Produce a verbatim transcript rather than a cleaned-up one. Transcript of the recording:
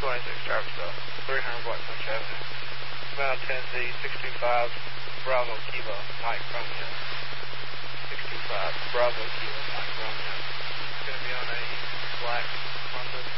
twenty-six Arkansas, three hundred Black Punch Avenue. Mount Tennessee, six two five Bravo Kilo, Mike Romeo. six two five Bravo Kilo, Mike Romeo. It's going to be on a black Honda